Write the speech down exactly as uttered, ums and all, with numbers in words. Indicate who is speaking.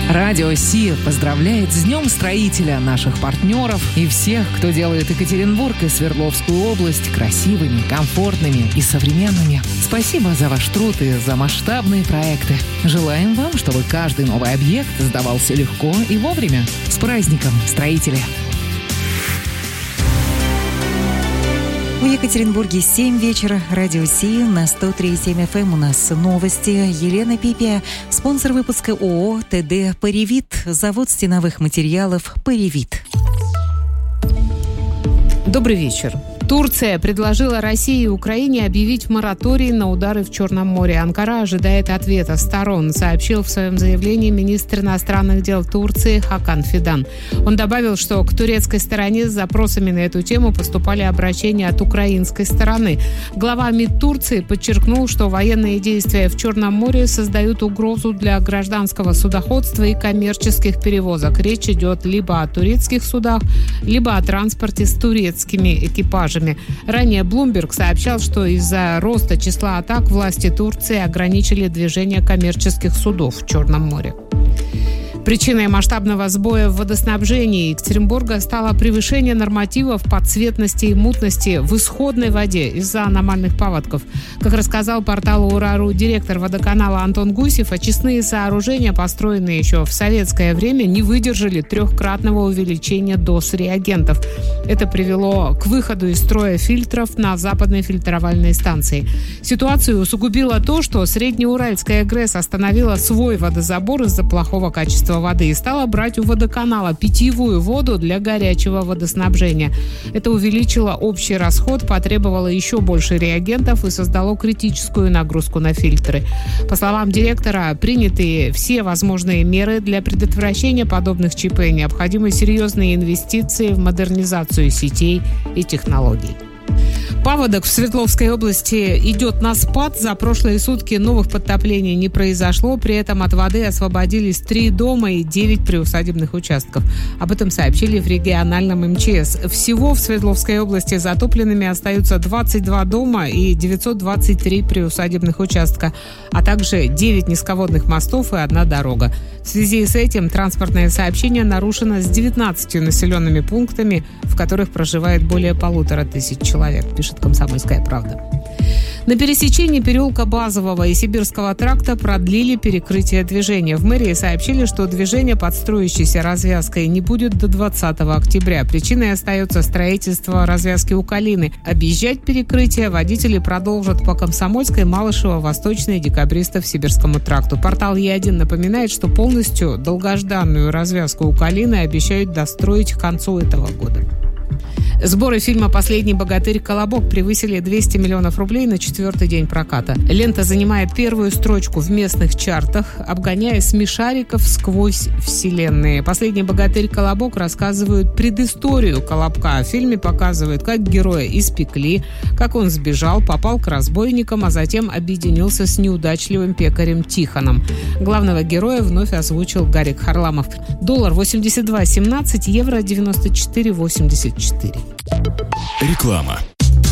Speaker 1: Радио Си поздравляет с Днем Строителя наших партнеров и всех, кто делает Екатеринбург и Свердловскую область красивыми, комфортными и современными. Спасибо за ваш труд и за масштабные проекты. Желаем вам, чтобы каждый новый объект сдавался легко и вовремя. С праздником, строители!
Speaker 2: В Екатеринбурге семь вечера. Радио Си на сто три и семь эф эм. У нас новости. Елена Пипия, спонсор выпуска ООО ТД «Паревит», завод стеновых материалов «Паревит».
Speaker 3: Добрый вечер. Турция предложила России и Украине объявить мораторий на удары в Черном море. Анкара ожидает ответа сторон, сообщил в своем заявлении министр иностранных дел Турции Хакан Фидан. Он добавил, что к турецкой стороне с запросами на эту тему поступали обращения от украинской стороны. Глава МИД Турции подчеркнул, что военные действия в Черном море создают угрозу для гражданского судоходства и коммерческих перевозок. Речь идет либо о турецких судах, либо о транспорте с турецкими экипажами. Ранее Bloomberg сообщал, что из-за роста числа атак власти Турции ограничили движение коммерческих судов в Черном море. Причиной масштабного сбоя в водоснабжении Екатеринбурга стало превышение нормативов по цветности и мутности в исходной воде из-за аномальных паводков. Как рассказал порталу Ура.ру директор водоканала Антон Гусев, очистные сооружения, построенные еще в советское время, не выдержали трехкратного увеличения доз реагентов. Это привело к выходу из строя фильтров на западной фильтровальной станции. Ситуацию усугубило то, что Среднеуральская ГРЭС остановила свой водозабор из-за плохого качества воды и стала брать у водоканала питьевую воду для горячего водоснабжения. Это увеличило общий расход, потребовало еще больше реагентов и создало критическую нагрузку на фильтры. По словам директора, приняты все возможные меры для предотвращения подобных ЧП. Необходимы серьезные инвестиции в модернизацию сетей и технологий. Паводок в Свердловской области идет на спад. За прошлые сутки новых подтоплений не произошло. При этом от воды освободились три дома и девять приусадебных участков. Об этом сообщили в региональном эм че эс. Всего в Свердловской области затопленными остаются двадцать два дома и девятьсот двадцать три приусадебных участка, а также девять низководных мостов и одна дорога. В связи с этим транспортное сообщение нарушено с девятнадцатью населенными пунктами, в которых проживает более полутора тысяч человек, пишет «Комсомольская правда». На пересечении переулка Базового и Сибирского тракта продлили перекрытие движения. В мэрии сообщили, что движение под строящейся развязкой не будет до двадцатого октября. Причиной остается строительство развязки у Калины. Объезжать перекрытие водители продолжат по Комсомольской, Малышево, Восточной, Декабристов, Сибирскому тракту. Портал Е один напоминает, что полностью долгожданную развязку у Калины обещают достроить к концу этого года. Сборы фильма «Последний богатырь. Колобок» превысили двести миллионов рублей на четвертый день проката. Лента занимает первую строчку в местных чартах, обгоняя смешариков сквозь вселенные. «Последний богатырь. Колобок» рассказывает предысторию Колобка. В фильме показывают, как героя испекли, как он сбежал, попал к разбойникам, а затем объединился с неудачливым пекарем Тихоном. Главного героя вновь озвучил Гарик Харламов. Доллар восемьдесят два семнадцать, евро девяносто четыре восемьдесят четыре.
Speaker 4: Реклама.